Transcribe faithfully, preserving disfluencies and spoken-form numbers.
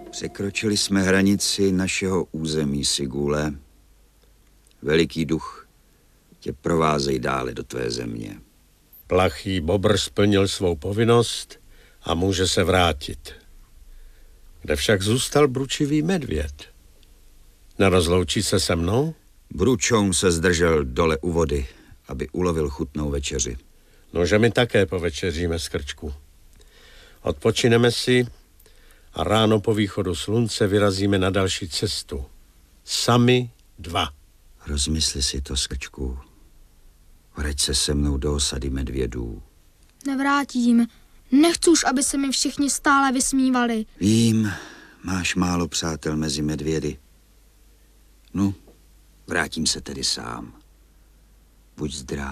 Překročili jsme hranici našeho území, Sigule. Veliký duch tě provázej dále do tvé země. Plachý bobr splnil svou povinnost a může se vrátit. Kde však zůstal bručivý medvěd? Nerozloučí se se mnou? Bručoun se zdržel dole u vody, aby ulovil chutnou večeři. Nože my také povečeříme z krčku. Odpočineme si a ráno po východu slunce vyrazíme na další cestu. Sami dva. Rozmysli si to, Skrčku. Vrať se se mnou do osady medvědů. Nevrátím. Nechci už, aby se mi všichni stále vysmívali. Vím, máš málo přátel mezi medvědy. No, vrátím se tedy sám. Buď zdráv.